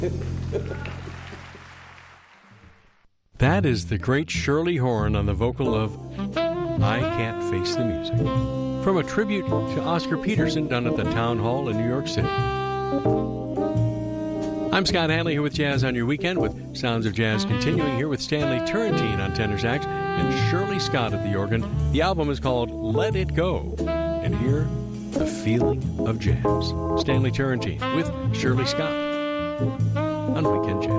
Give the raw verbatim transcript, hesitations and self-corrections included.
That is the great Shirley Horn on the vocal of I Can't Face the Music, from a tribute to Oscar Peterson done at the Town Hall in New York City. I'm Scott Hanley here with Jazz on Your Weekend, with Sounds of Jazz continuing here with Stanley Turrentine on tenor sax and Shirley Scott at the organ. The album is called Let It Go, and here, The Feeling of Jazz. Stanley Turrentine with Shirley Scott on Weekend Jazz.